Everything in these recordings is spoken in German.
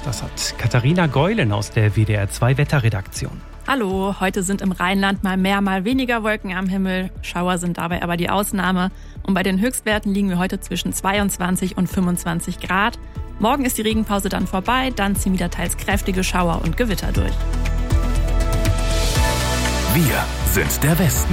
Das hat Katharina Geulen aus der WDR 2 Wetterredaktion. Hallo, heute sind im Rheinland mal mehr, mal weniger Wolken am Himmel. Schauer sind dabei aber die Ausnahme. Und bei den Höchstwerten liegen wir heute zwischen 22 und 25 Grad. Morgen ist die Regenpause dann vorbei, dann ziehen wieder teils kräftige Schauer und Gewitter durch. Wir sind der Westen.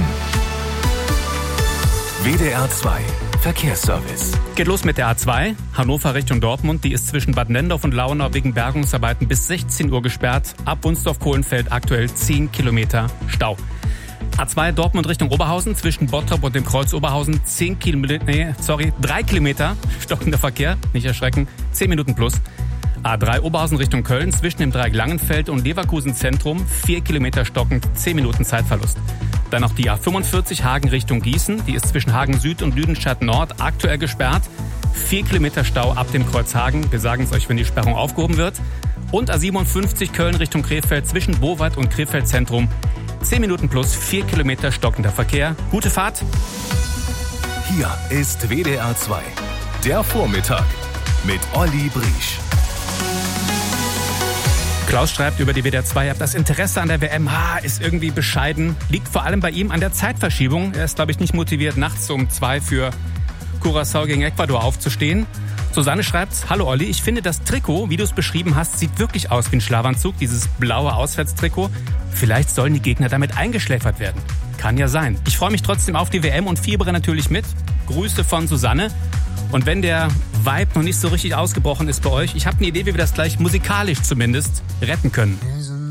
WDR 2 Verkehrsservice. Geht los mit der A2, Hannover Richtung Dortmund. Die ist zwischen Bad Nendorf und Launau wegen Bergungsarbeiten bis 16 Uhr gesperrt. Ab Wunsdorf-Kohlenfeld aktuell 10 Kilometer Stau. A2 Dortmund Richtung Oberhausen zwischen Bottrop und dem Kreuz Oberhausen 3 Kilometer stockender Verkehr. Nicht erschrecken, 10 Minuten plus. A3 Oberhausen Richtung Köln zwischen dem Dreieck Langenfeld und Leverkusen Zentrum 4 Kilometer stockend, 10 Minuten Zeitverlust. Dann noch die A45 Hagen Richtung Gießen. Die ist zwischen Hagen Süd und Lüdenscheid Nord aktuell gesperrt. 4 Kilometer Stau ab dem Kreuz Hagen. Wir sagen es euch, wenn die Sperrung aufgehoben wird. Und A57 Köln Richtung Krefeld zwischen Bowald und Krefeld Zentrum. 10 Minuten plus 4 Kilometer stockender Verkehr. Gute Fahrt. Hier ist WDR 2. Der Vormittag mit Olli Briesch. Klaus schreibt über die WDR 2 ab, das Interesse an der WM ist irgendwie bescheiden. Liegt vor allem bei ihm an der Zeitverschiebung. Er ist, glaube ich, nicht motiviert, nachts um 2 für Curaçao gegen Ecuador aufzustehen. Susanne schreibt, hallo Olli, ich finde das Trikot, wie du es beschrieben hast, sieht wirklich aus wie ein Schlafanzug, dieses blaue Auswärtstrikot. Vielleicht sollen die Gegner damit eingeschläfert werden. Kann ja sein. Ich freue mich trotzdem auf die WM und fiebere natürlich mit. Grüße von Susanne. Und wenn der Vibe noch nicht so richtig ausgebrochen ist bei euch, ich habe eine Idee, wie wir das gleich musikalisch zumindest retten können.